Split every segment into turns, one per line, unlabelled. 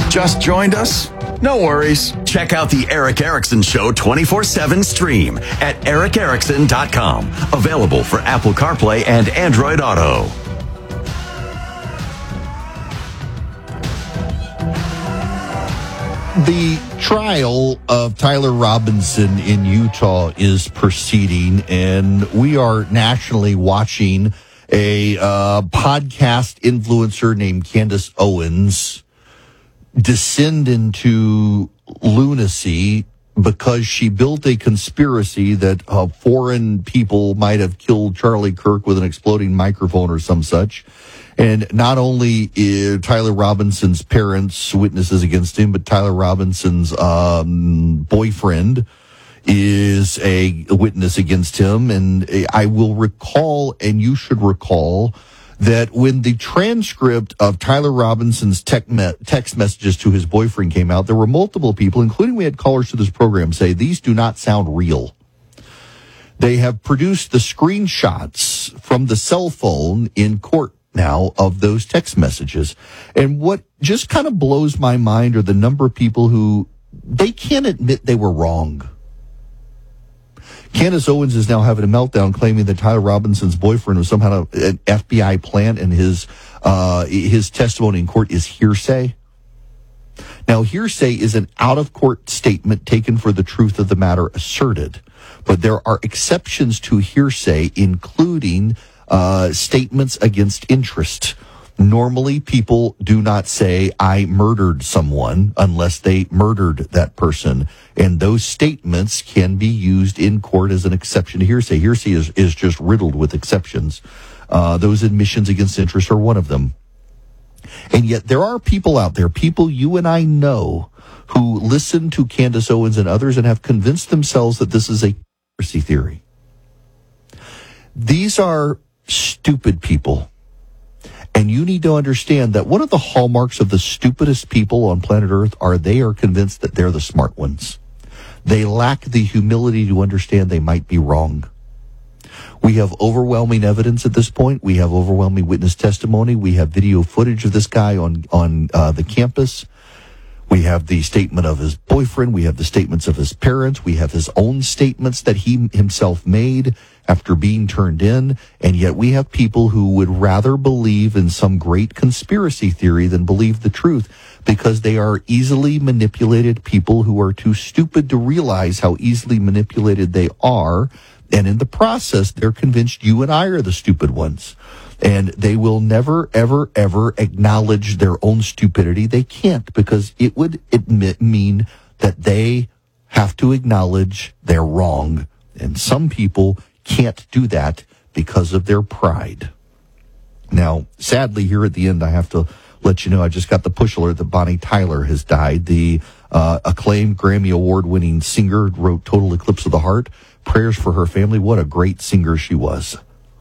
Just joined us? No worries. Check out the Eric Erickson Show 24/7 stream at ericerickson.com. Available for Apple CarPlay and Android Auto.
The trial of Tyler Robinson in Utah is proceeding, and we are nationally watching a podcast influencer named Candace Owens descend into lunacy because she built a conspiracy that foreign people might have killed Charlie Kirk with an exploding microphone or some such. And not only is Tyler Robinson's parents witnesses against him, but Tyler Robinson's boyfriend is a witness against him. And I will recall, and you should recall, that when the transcript of Tyler Robinson's text messages to his boyfriend came out, there were multiple people, including we had callers to this program, say these do not sound real. They have produced the screenshots from the cell phone in court now of those text messages. And what just kind of blows my mind are the number of people who they can't admit they were wrong. Candace Owens is now having a meltdown claiming that Tyler Robinson's boyfriend was somehow an FBI plant and his testimony in court is hearsay. Now, hearsay is an out-of-court statement taken for the truth of the matter asserted. But there are exceptions to hearsay, including statements against interest. Normally, people do not say, I murdered someone, unless they murdered that person. And those statements can be used in court as an exception to hearsay. Hearsay is just riddled with exceptions. Those admissions against interest are one of them. And yet there are people out there, people you and I know, who listen to Candace Owens and others and have convinced themselves that this is a conspiracy theory. These are stupid people. And you need to understand that one of the hallmarks of the stupidest people on planet Earth are they are convinced that they're the smart ones. They lack the humility to understand they might be wrong. We have overwhelming evidence at this point. We have overwhelming witness testimony. We have video footage of this guy on the campus. We have the statement of his boyfriend. We have the statements of his parents. We have his own statements that he himself made after being turned in. And yet we have people who would rather believe in some great conspiracy theory than believe the truth because they are easily manipulated people who are too stupid to realize how easily manipulated they are. And in the process, they're convinced you and I are the stupid ones. And they will never, ever, ever acknowledge their own stupidity. They can't, because it would mean that they have to acknowledge they're wrong. And some people can't do that because of their pride. Now, sadly, here at the end, I have to let you know, I just got the push alert that Bonnie Tyler has died. The acclaimed Grammy Award-winning singer wrote Total Eclipse of the Heart. Prayers for her family. What a great singer she was.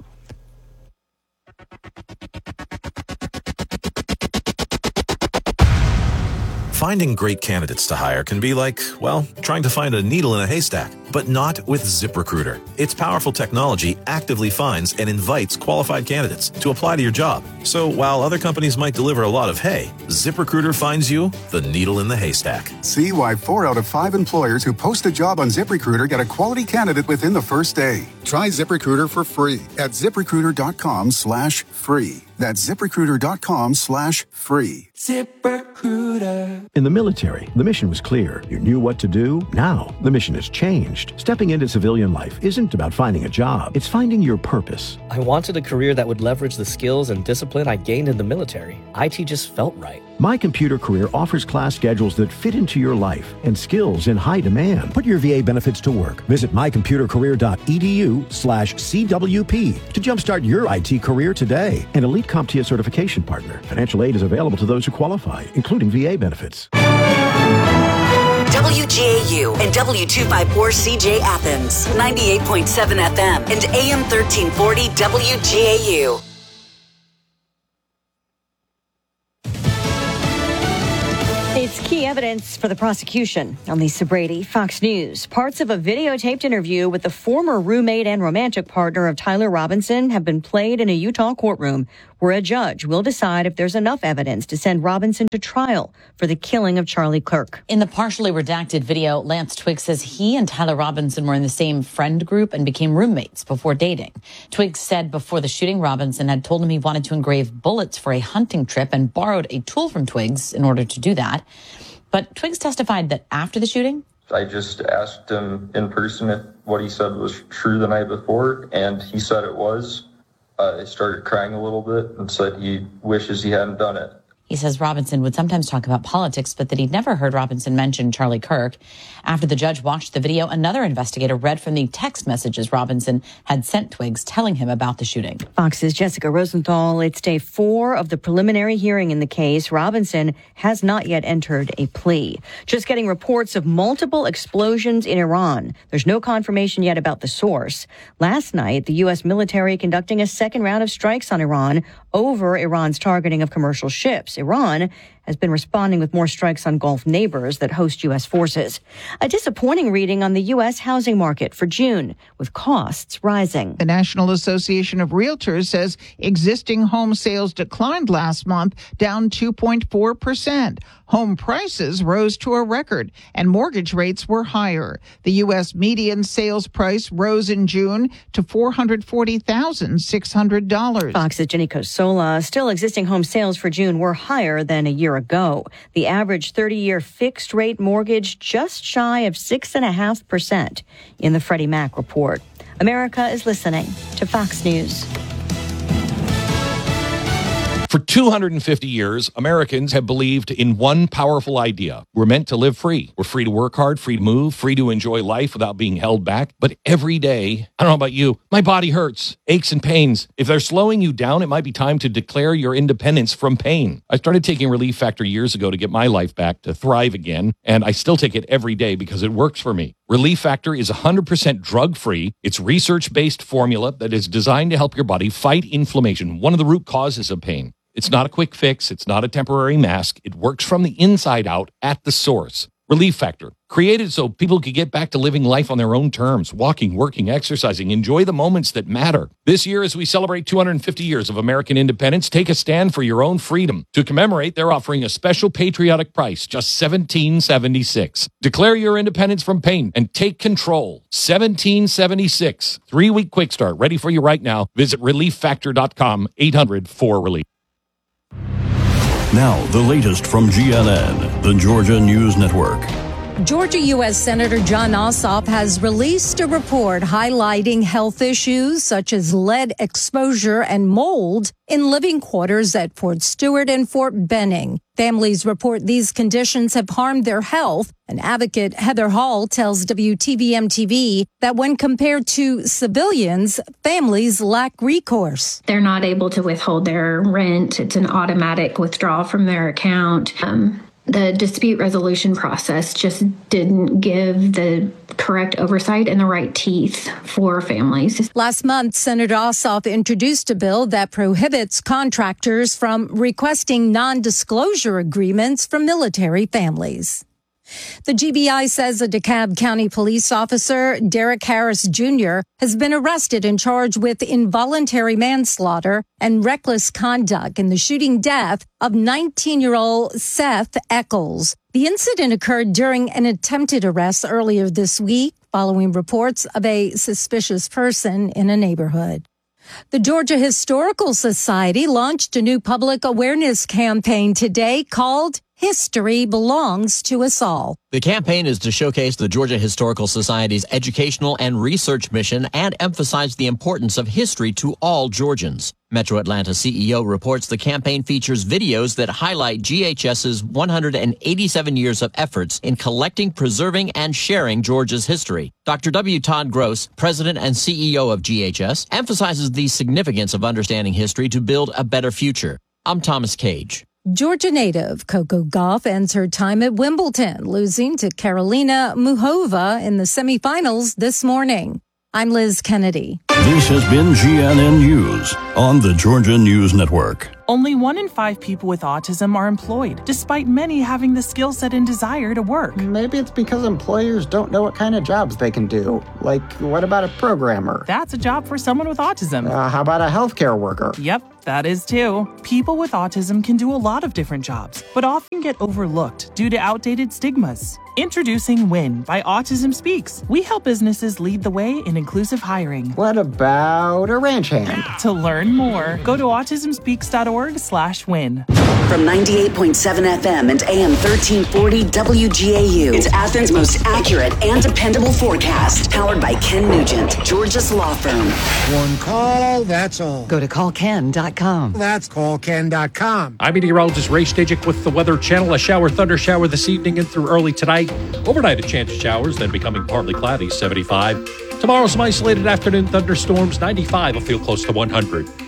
Finding great candidates to hire can be like, well, trying to find a needle in a haystack, but not with ZipRecruiter. Its powerful technology actively finds and invites qualified candidates to apply to your job. So while other companies might deliver a lot of hay, ZipRecruiter finds you the needle in the haystack.
See why 4 out of 5 employers who post a job on ZipRecruiter get a quality candidate within the first day. Try ZipRecruiter for free at ZipRecruiter.com/free. That's ZipRecruiter.com/free.
ZipRecruiter. In the military, the mission was clear. You knew what to do. Now, the mission has changed. Stepping into civilian life isn't about finding a job. It's finding your purpose.
I wanted a career that would leverage the skills and discipline I gained in the military. IT just felt right.
My Computer Career offers class schedules that fit into your life and skills in high demand. Put your VA benefits to work. Visit mycomputercareer.edu/CWP to jumpstart your IT career today. An elite CompTIA certification partner. Financial aid is available to those who qualify, including VA benefits.
WGAU and W254CJ Athens, 98.7 FM and AM 1340 WGAU.
It's Key evidence for the prosecution. I'm Lisa Brady, Fox News. Parts of a videotaped interview with the former roommate and romantic partner of Tyler Robinson have been played in a Utah courtroom where a judge will decide if there's enough evidence to send Robinson to trial for the killing of Charlie Kirk.
In the partially redacted video, Lance Twiggs says he and Tyler Robinson were in the same friend group and became roommates before dating. Twiggs said before the shooting, Robinson had told him he wanted to engrave bullets for a hunting trip and borrowed a tool from Twiggs in order to do that. But Twiggs testified that after the shooting,
I just asked him in person if what he said was true the night before, and he said it was. I started crying a little bit and said he wishes he hadn't done it.
he says Robinson would sometimes talk about politics, but that he'd never heard Robinson mention Charlie Kirk. After the judge watched the video, another investigator read from the text messages Robinson had sent Twiggs telling him about the shooting.
Fox's Jessica Rosenthal. It's day 4 of the preliminary hearing in the case. Robinson has not yet entered a plea. Just getting reports of multiple explosions in Iran. There's no confirmation yet about the source. Last night, the U.S. military conducting a second round of strikes on Iran over Iran's targeting of commercial ships. Iran has been responding with more strikes on Gulf neighbors that host U.S. forces. A disappointing reading on the U.S. housing market for June, with costs rising.
The National Association of Realtors says existing home sales declined last month, down 2.4%. Home prices rose to a record, and mortgage rates were higher. The U.S. median sales price rose in June to $440,600.
Fox's Jenny Cosola. Still, existing home sales for June were higher than a year ago. The average 30-year fixed-rate mortgage just shy of 6.5% in the Freddie Mac report. America is listening to Fox News.
For 250 years, Americans have believed in one powerful idea. We're meant to live free. We're free to work hard, free to move, free to enjoy life without being held back. But every day, I don't know about you, my body hurts, aches and pains. If they're slowing you down, it might be time to declare your independence from pain. I started taking Relief Factor years ago to get my life back, to thrive again, and I still take it every day because it works for me. Relief Factor is 100% drug-free. It's research-based formula that is designed to help your body fight inflammation, one of the root causes of pain. It's not a quick fix. It's not a temporary mask. It works from the inside out at the source. Relief Factor, created so people could get back to living life on their own terms, walking, working, exercising, enjoy the moments that matter. This year, as we celebrate 250 years of American independence, take a stand for your own freedom. To commemorate, they're offering a special patriotic price, just $17.76. Declare your independence from pain and take control. $17.76. 3-week quick start, ready for you right now. Visit ReliefFactor.com, 800-4RELIEF.
Now, the latest from GNN, the Georgia News Network.
Georgia U.S. Senator Jon Ossoff has released a report highlighting health issues such as lead exposure and mold in living quarters at Fort Stewart and Fort Benning. Families report these conditions have harmed their health. And advocate Heather Hall tells WTVM-TV that when compared to civilians, families lack recourse.
They're not able to withhold their rent. It's an automatic withdrawal from their account. The dispute resolution process just didn't give the correct oversight and the right teeth for families.
Last month, Senator Ossoff introduced a bill that prohibits contractors from requesting non-disclosure agreements from military families. The GBI says a DeKalb County police officer, Derek Harris Jr., has been arrested and charged with involuntary manslaughter and reckless conduct in the shooting death of 19-year-old Seth Eccles. The incident occurred during an attempted arrest earlier this week, following reports of a suspicious person in a neighborhood. The Georgia Historical Society launched a new public awareness campaign today called History Belongs to Us All.
The campaign is to showcase the Georgia Historical Society's educational and research mission and emphasize the importance of history to all Georgians. Metro Atlanta CEO reports the campaign features videos that highlight GHS's 187 years of efforts in collecting, preserving, and sharing Georgia's history. Dr. W. Todd Gross, president and CEO of GHS, emphasizes the significance of understanding history to build a better future. I'm Thomas Cage.
Georgia native Coco Gauff ends her time at Wimbledon, losing to Karolina Muchova in the semifinals this morning. I'm Liz Kennedy.
This has been GNN News on the Georgia News Network.
Only 1 in 5 people with autism are employed, despite many having the skill set and desire to work.
Maybe it's because employers don't know what kind of jobs they can do. Like, what about a programmer?
That's a job for someone with autism.
How about a healthcare worker?
Yep, that is too. People with autism can do a lot of different jobs, but often get overlooked due to outdated stigmas. Introducing WIN by Autism Speaks. We help businesses lead the way in inclusive hiring.
What about a ranch hand?
To learn more, go to autismspeaks.org/win.
From 98.7 FM and AM 1340 WGAU, it's Athens' most accurate and dependable forecast. Powered by Ken Nugent, Georgia's law firm.
One call, that's all.
Go to callken.com.
That's callken.com.
I'm meteorologist Ray Stajic with the Weather Channel. A thunder shower this evening and through early tonight. Overnight, a chance of showers, then becoming partly cloudy, 75. Tomorrow, some isolated afternoon thunderstorms, 95. Will feel close to 100.